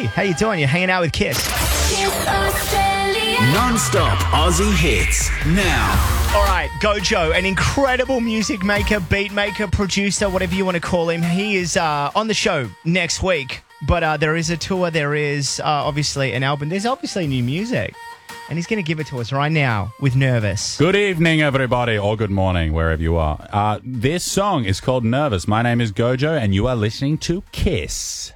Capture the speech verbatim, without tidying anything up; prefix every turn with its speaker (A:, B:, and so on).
A: how you doing? You're hanging out with Kiss.
B: Kiss Australia.
C: Non-stop Aussie hits. Now.
A: All right, Gojo, an incredible music maker, beat maker, producer, whatever you want to call him. He is uh, on the show next week, but uh, there is a tour. There is uh, obviously an album. There's obviously new music, and he's going to give it to us right now with Nervous.
D: Good evening, everybody, or good morning, wherever you are. Uh, this song is called Nervous. My name is Gojo, and you are listening to Kiss.